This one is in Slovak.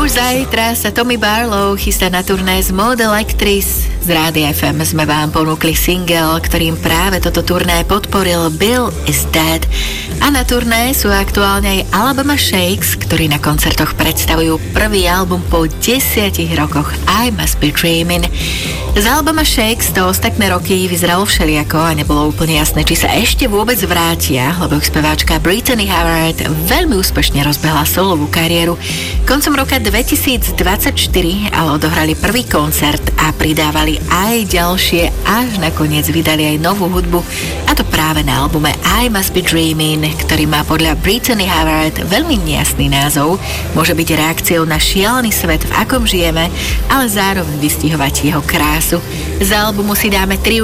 Už zajtra sa Tommy Barlow chystá na turné z Model Actress. Z Rádia FM sme vám ponúkli single, ktorým práve toto turné podporil Bill is Dead. A na turné sú aktuálne aj Alabama Shakes, ktorí na koncertoch predstavujú prvý album po 10 rokoch I Must Be Dreamin'. Z Alabama Shakes to ostatné roky vyzeralo všelijako a nebolo úplne jasné, či sa ešte vôbec vrátia, lebo ich speváčka Brittany Howard veľmi úspešne rozbehla solovú kariéru. Koncom roka 2024 ale odohrali prvý koncert a pridávali aj ďalšie, až nakoniec vydali aj novú hudbu, a to práve na albume I Must Be Dreamin', ktorý má podľa Brittany Howard veľmi nejasný názov. Môže byť reakciou na šialený svet, v akom žijeme, ale zároveň vystihovať jeho krásu. Z albumu si dáme 3